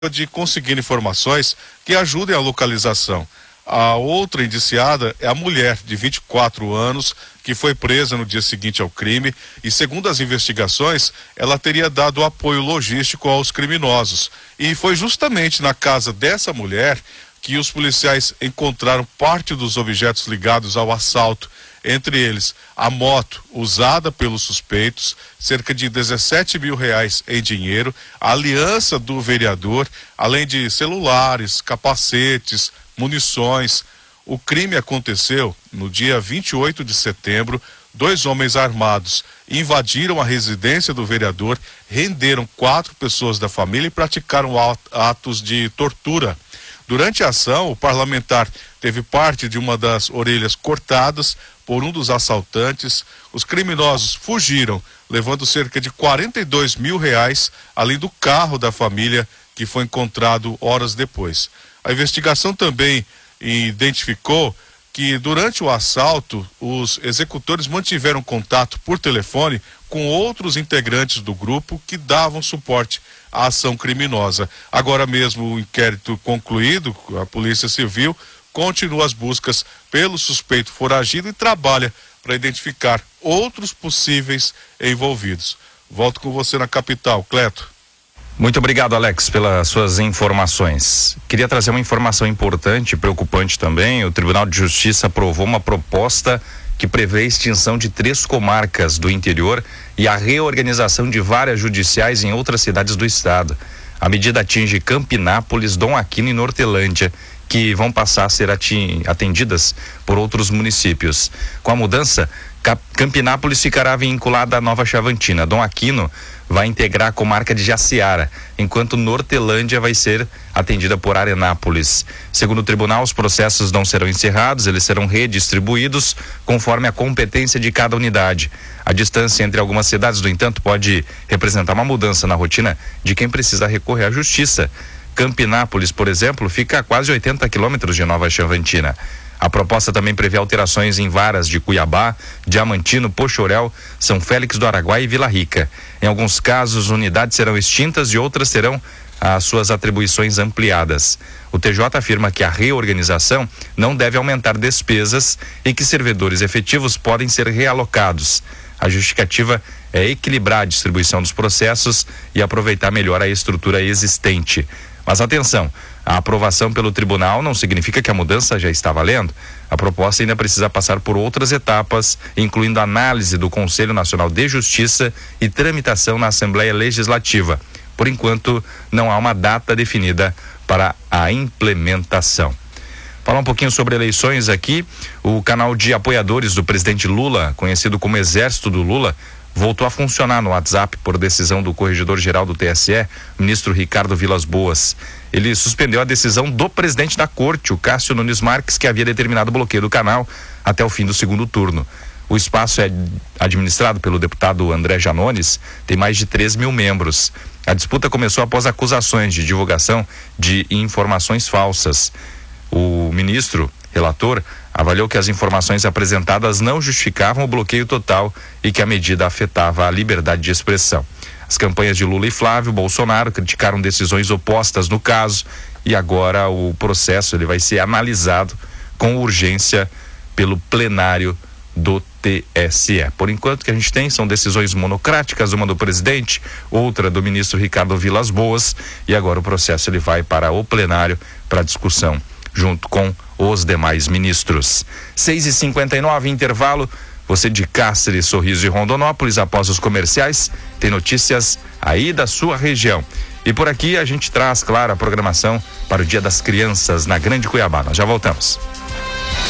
de conseguir informações que ajudem a localização. A outra indiciada é a mulher de 24 anos que foi presa no dia seguinte ao crime e, segundo as investigações, ela teria dado apoio logístico aos criminosos. E foi justamente na casa dessa mulher que os policiais encontraram parte dos objetos ligados ao assalto, entre eles a moto usada pelos suspeitos, cerca de R$17 mil em dinheiro, a aliança do vereador, além de celulares, capacetes, munições. O crime aconteceu no dia 28 de setembro. 2 homens armados invadiram a residência do vereador, renderam 4 pessoas da família e praticaram atos de tortura. Durante a ação, o parlamentar teve parte de uma das orelhas cortadas por um dos assaltantes. Os criminosos fugiram, levando cerca de R$42 mil, além do carro da família, que foi encontrado horas depois. A investigação também identificou que durante o assalto, os executores mantiveram contato por telefone com outros integrantes do grupo que davam suporte à ação criminosa. Agora mesmo o inquérito concluído, a Polícia Civil continua as buscas pelo suspeito foragido e trabalha para identificar outros possíveis envolvidos. Volto com você na capital, Cleto. Muito obrigado, Alex, pelas suas informações. Queria trazer uma informação importante, preocupante também. O Tribunal de Justiça aprovou uma proposta que prevê a extinção de 3 comarcas do interior e a reorganização de várias judiciais em outras cidades do estado. A medida atinge Campinápolis, Dom Aquino e Nortelândia, que vão passar a ser atendidas por outros municípios. Com a mudança, Campinápolis ficará vinculada à Nova Chavantina. Dom Aquino vai integrar a comarca de Jaciara, enquanto Nortelândia vai ser atendida por Arenápolis. Segundo o tribunal, os processos não serão encerrados, eles serão redistribuídos conforme a competência de cada unidade. A distância entre algumas cidades, no entanto, pode representar uma mudança na rotina de quem precisa recorrer à justiça. Campinápolis, por exemplo, fica a quase 80 quilômetros de Nova Chavantina. A proposta também prevê alterações em varas de Cuiabá, Diamantino, Poxoréu, São Félix do Araguaia e Vila Rica. Em alguns casos, unidades serão extintas e outras terão as suas atribuições ampliadas. O TJ afirma que a reorganização não deve aumentar despesas e que servidores efetivos podem ser realocados. A justificativa é equilibrar a distribuição dos processos e aproveitar melhor a estrutura existente. Mas atenção, a aprovação pelo tribunal não significa que a mudança já está valendo. A proposta ainda precisa passar por outras etapas, incluindo análise do Conselho Nacional de Justiça e tramitação na Assembleia Legislativa. Por enquanto, não há uma data definida para a implementação. Falar um pouquinho sobre eleições aqui. O canal de apoiadores do presidente Lula, conhecido como Exército do Lula, voltou a funcionar no WhatsApp por decisão do corregedor-geral do TSE, ministro Ricardo Vilas Boas. Ele suspendeu a decisão do presidente da corte, o Cássio Nunes Marques, que havia determinado o bloqueio do canal até o fim do segundo turno. O espaço é administrado pelo deputado André Janones, tem mais de 3 mil membros. A disputa começou após acusações de divulgação de informações falsas. O ministro relator avaliou que as informações apresentadas não justificavam o bloqueio total e que a medida afetava a liberdade de expressão. As campanhas de Lula e Flávio Bolsonaro criticaram decisões opostas no caso e agora o processo ele vai ser analisado com urgência pelo plenário do TSE. Por enquanto, o que a gente tem são decisões monocráticas, uma do presidente, outra do ministro Ricardo Vilas Boas, e agora o processo ele vai para o plenário para discussão junto com os demais ministros. 6h59, intervalo. Você de Cáceres, Sorriso e Rondonópolis, após os comerciais, tem notícias aí da sua região. E por aqui a gente traz, claro, a programação para o Dia das Crianças na Grande Cuiabá. Nós já voltamos.